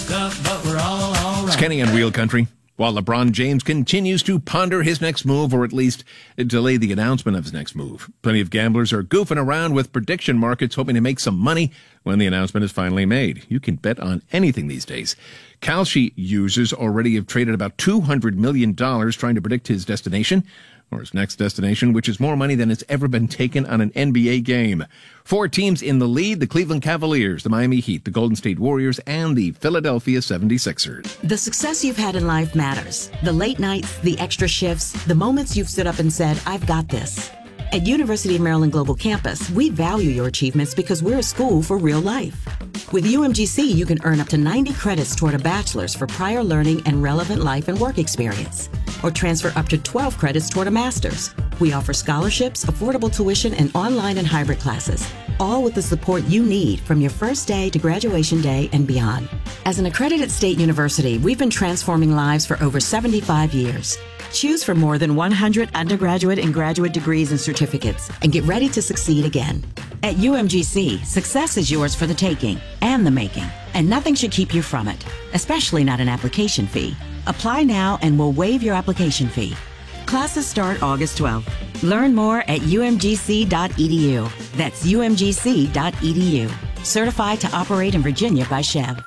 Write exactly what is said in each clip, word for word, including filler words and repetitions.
up, but we're all all right. It's Kenny on Real Country. While LeBron James continues to ponder his next move, or at least delay the announcement of his next move. Plenty of gamblers are goofing around with prediction markets, hoping to make some money when the announcement is finally made. You can bet on anything these days. Kalshi users already have traded about two hundred million dollars trying to predict his destination, or his next destination, which is more money than has ever been taken on an N B A game. Four teams in the lead: the Cleveland Cavaliers, the Miami Heat, the Golden State Warriors, and the Philadelphia seventy-sixers. The success you've had in life matters. The late nights, the extra shifts, the moments you've stood up and said, I've got this. At University of Maryland Global Campus, we value your achievements because we're a school for real life. With U M G C, you can earn up to ninety credits toward a bachelor's for prior learning and relevant life and work experience, or transfer up to twelve credits toward a master's. We offer scholarships, affordable tuition, and online and hybrid classes, all with the support you need from your first day to graduation day and beyond. As an accredited state university, we've been transforming lives for over seventy-five years. Choose from more than one hundred undergraduate and graduate degrees and certificates, and get ready to succeed again. At U M G C, success is yours for the taking and the making, and nothing should keep you from it, especially not an application fee. Apply now and we'll waive your application fee. Classes start August twelfth. Learn more at U M G C dot E D U. That's U M G C dot E D U. Certified to operate in Virginia by Chev.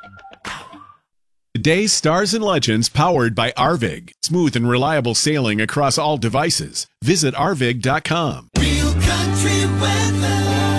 Today's Stars and Legends powered by Arvig. Smooth and reliable sailing across all devices. Visit arvig dot com. Real country weather.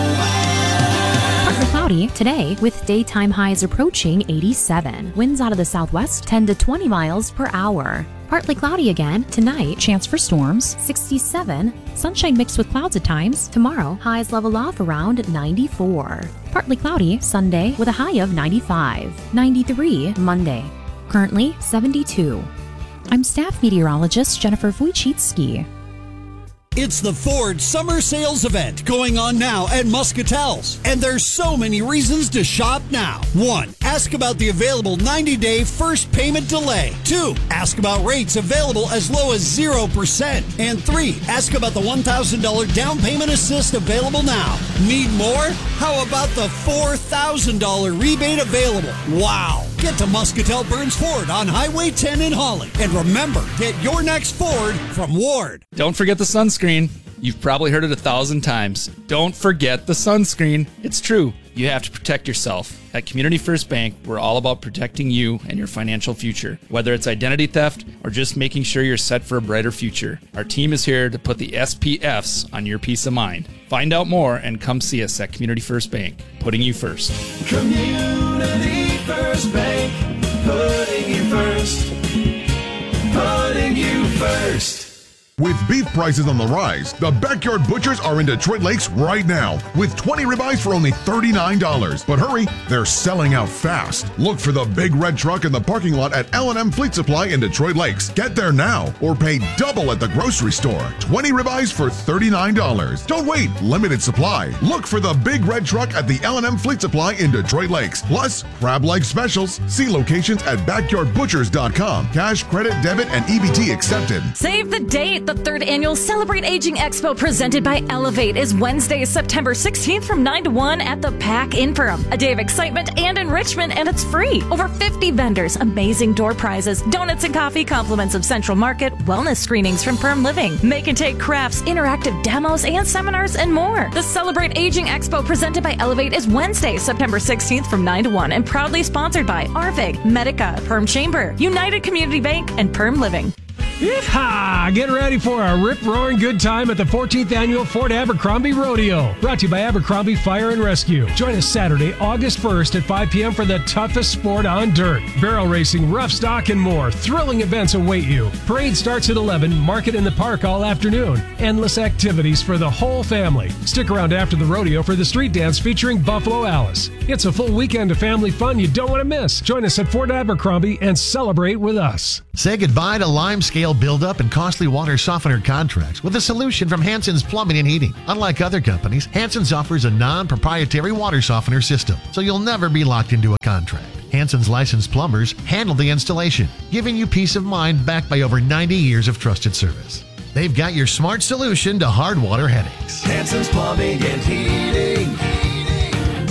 Partly cloudy today with daytime highs approaching eighty-seven. Winds out of the southwest ten to twenty miles per hour. Partly cloudy again tonight. Chance for storms sixty-seven. Sunshine mixed with clouds at times. Tomorrow highs level off around ninety-four. Partly cloudy Sunday with a high of ninety-five. ninety-three Monday. Currently seventy-two. I'm staff meteorologist Jennifer Wojcicki. It's the Ford Summer Sales Event going on now at Muscatel's. And there's so many reasons to shop now. One, ask about the available ninety-day first payment delay. Two, ask about rates available as low as zero percent. And three, ask about the one thousand dollars down payment assist available now. Need more? How about the four thousand dollars rebate available? Wow! Get to Muscatel Burns Ford on Highway ten in Holly. And remember, get your next Ford from Ward. Don't forget the sunscreen. You've probably heard it a thousand times. Don't forget the sunscreen. It's true. You have to protect yourself. At Community First Bank, we're all about protecting you and your financial future. Whether it's identity theft or just making sure you're set for a brighter future, our team is here to put the S P Fs on your peace of mind. Find out more and come see us at Community First Bank, putting you first. Community First Bank, putting you first, putting you first. With beef prices on the rise, the Backyard Butchers are in Detroit Lakes right now with twenty ribeyes for only thirty-nine dollars. But hurry, they're selling out fast. Look for the big red truck in the parking lot at L and M Fleet Supply in Detroit Lakes. Get there now or pay double at the grocery store. twenty ribeyes for thirty-nine dollars. Don't wait, limited supply. Look for the big red truck at the L and M Fleet Supply in Detroit Lakes. Plus, crab leg specials. See locations at backyard butchers dot com. Cash, credit, debit, and E B T accepted. Save the date. The third annual Celebrate Aging Expo presented by Elevate is Wednesday, September sixteenth from nine to one at the Pack in Perham. A day of excitement and enrichment, and it's free. Over fifty vendors, amazing door prizes, donuts and coffee, compliments of Central Market, wellness screenings from Perm Living, make and take crafts, interactive demos and seminars, and more. The Celebrate Aging Expo presented by Elevate is Wednesday, September sixteenth from nine to one and proudly sponsored by Arvig, Medica, Perm Chamber, United Community Bank, and Perm Living. Yeehaw! Get ready for a rip-roaring good time at the fourteenth Annual Fort Abercrombie Rodeo. Brought to you by Abercrombie Fire and Rescue. Join us Saturday, August first at five p.m. for the toughest sport on dirt. Barrel racing, rough stock, and more. Thrilling events await you. Parade starts at eleven, market in the park all afternoon. Endless activities for the whole family. Stick around after the rodeo for the street dance featuring Buffalo Alice. It's a full weekend of family fun you don't want to miss. Join us at Fort Abercrombie and celebrate with us. Say goodbye to limescale buildup and costly water softener contracts with a solution from Hanson's Plumbing and Heating. Unlike other companies, Hanson's offers a non-proprietary water softener system, so you'll never be locked into a contract. Hanson's licensed plumbers handle the installation, giving you peace of mind backed by over ninety years of trusted service. They've got your smart solution to hard water headaches. Hanson's Plumbing and Heating.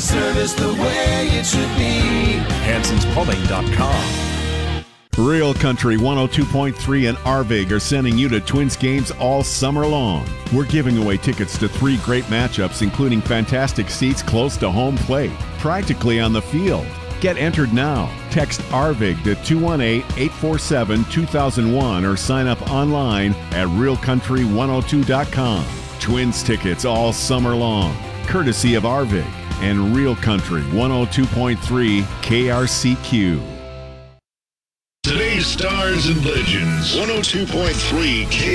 Service the way it should be. Hansons Plumbing dot com. Real Country one oh two point three and Arvig are sending you to Twins games all summer long. We're giving away tickets to three great matchups, including fantastic seats close to home plate, practically on the field. Get entered now. Text Arvig to two one eight, eight four seven, two thousand one or sign up online at real country one oh two dot com. Twins tickets all summer long, courtesy of Arvig and Real Country one oh two point three K R C Q. Today's Stars and Legends, one oh two point three K